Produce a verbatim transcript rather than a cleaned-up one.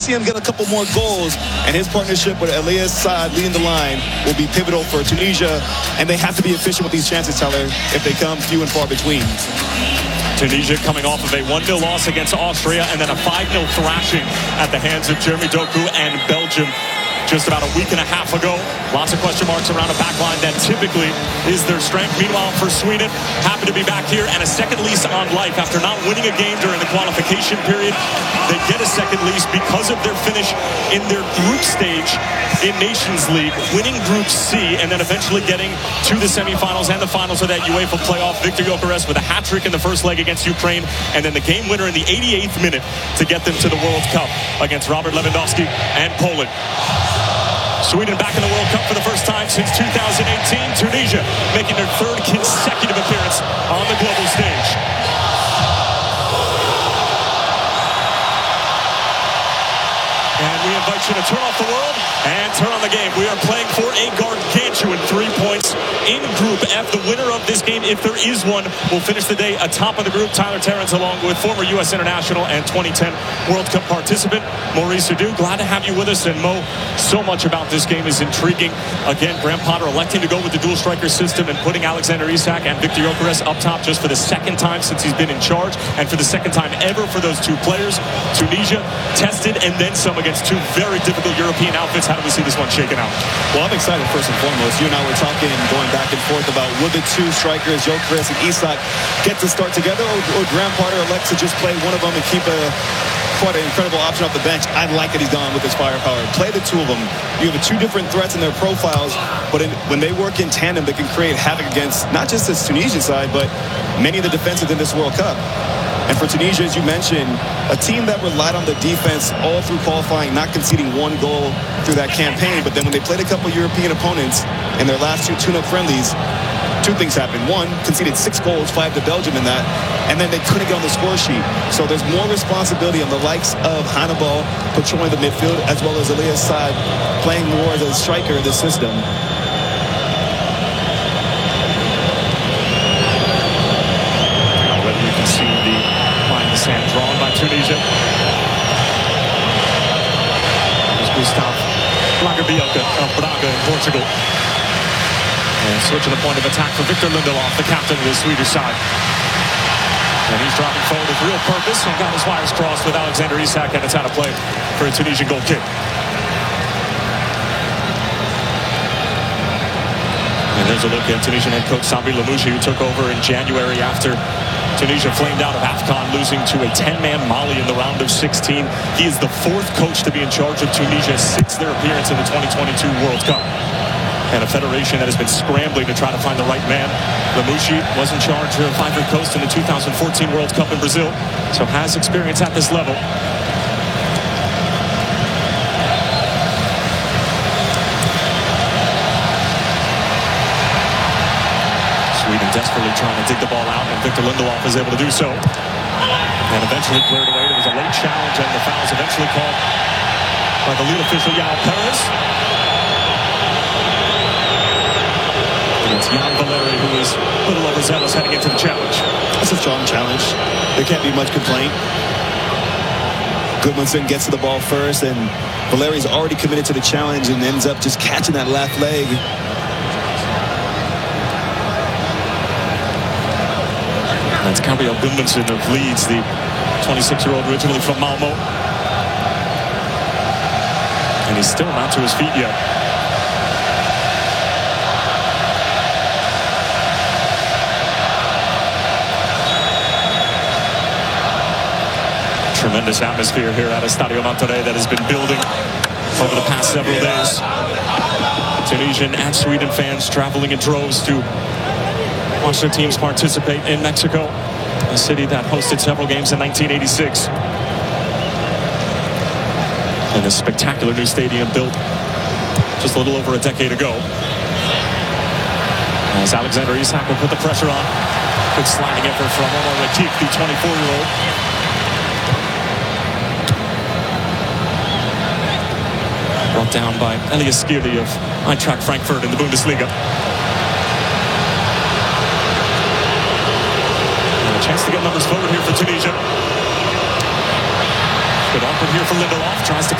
see him get a couple more goals, and his partnership with Elias Saad leading the line will be pivotal for Tunisia, and they have to be efficient with these chances, Teller, if they come few and far between. Tunisia coming off of a one nil loss against Austria and then a five nil thrashing at the hands of Jeremy Doku and Belgium just about a week and a half ago. Lots of question marks around a backline that typically is their strength. Meanwhile, for Sweden, happy to be back here and a second lease on life. After not winning a game during the qualification period, they get a second lease because of their finish in their group stage in Nations League, winning Group C and then eventually getting to the semifinals and the finals of that UEFA playoff. Viktor Gyökeres with a hat trick in the first leg against Ukraine, and then the game winner in the eighty-eighth minute to get them to the World Cup against Robert Lewandowski and Poland. Sweden back in the World Cup for the first time since two thousand eighteen. Tunisia making their third consecutive appearance on the global stage. And we invite you to turn off the world and turn on the game. We are playing for a gargantuan three points in Group F. The winner of this game, if there is one, will finish the day atop of the group. Tyler Terrence, along with former U S international and twenty ten World Cup participant Maurice Edu. Glad to have you with us. And Mo, so much about this game is intriguing. Again, Graham Potter electing to go with the dual striker system and putting Alexander Isak and Viktor Gyökeres up top just for the second time since he's been in charge, and for the second time ever for those two players. Tunisia tested and then some against two very difficult European outfits. How do we see this one shaking out? Well, I'm excited first and foremost. You and I were talking, going back and forth about would the two strikers, Gyökeres and Isak, get to start together, or would Graham Potter elect to just play one of them and keep a quite an incredible option off the bench? I like that he's gone with his firepower. Play the two of them. You have two different threats in their profiles, but in, when they work in tandem, they can create havoc against not just this Tunisian side, but many of the defensive in this World Cup. And for Tunisia, as you mentioned, a team that relied on the defense all through qualifying, not conceding one goal through that campaign. But then when they played a couple European opponents in their last two tune-up friendlies, two things happened. One, conceded six goals, five to Belgium in that, and then they couldn't get on the score sheet. So there's more responsibility on the likes of Hannibal patrolling the midfield, as well as Elias Saad playing more as a striker in the system. Already you can see the line in the sand drawn by Tunisia. There's Gustav Lagerbielke of Braga in Portugal. And switching the point of attack for Victor Lindelof, the captain of the Swedish side. And he's dropping forward with real purpose and got his wires crossed with Alexander Isak, and it's out of play for a Tunisian goal kick. And there's a look at Tunisian head coach Sabri Lamouchi, who took over in January after Tunisia flamed out of AFCON, losing to a ten-man Mali in the round of sixteen. He is the fourth coach to be in charge of Tunisia since their appearance in the twenty twenty-two World Cup. And a federation that has been scrambling to try to find the right man. Lamouchi was in charge of Ivory Coast in the two thousand fourteen World Cup in Brazil, so has experience at this level. Sweden desperately trying to dig the ball out, and Victor Lindelof is able to do so. And eventually cleared away. There was a late challenge, and the foul is eventually called by the lead official, Yao Perez. It's Jan Valeri, who is a little overzealous heading into the challenge. That's a strong challenge. There can't be much complaint. Goodmanson gets to the ball first, and Valeri's already committed to the challenge and ends up just catching that left leg. That's Gabriel Goodmanson of Leeds, the twenty-six-year-old originally from Malmo. And he's still not to his feet yet. Tremendous atmosphere here at Estadio Monterrey that has been building over the past several days. Tunisian and Sweden fans traveling in droves to watch their teams participate in Mexico, a city that hosted several games in nineteen eighty-six. And a spectacular new stadium built just a little over a decade ago. As Alexander Isak will put the pressure on. Good sliding effort from Omar Rakik, the twenty-four-year-old. Brought down by Elias Skiri of Eintracht Frankfurt in the Bundesliga. And a chance to get numbers forward here for Tunisia. Good offer here for Lindelof. Tries to